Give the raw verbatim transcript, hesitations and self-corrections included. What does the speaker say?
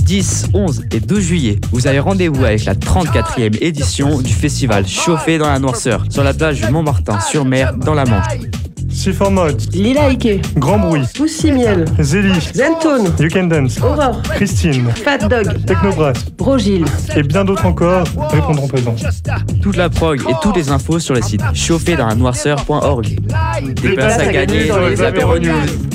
dix, onze et douze juillet. Vous avez rendez-vous avec la trente-quatrième édition du festival Chauffé dans la Noirceur sur la plage du Montmartin-sur-Mer dans la Manche. Chiffon Mode, Lila Ike, Grand Bruit, Pussy Miel, Zélie, Zentone, You Can Dance, Aurore, Christine, Fat Dog, Technobrass Brogil et bien d'autres encore répondront présents. Toute la prog et toutes les infos sur le site chauffé dans la noirceur point org. Des places à gagner dans les apéros news.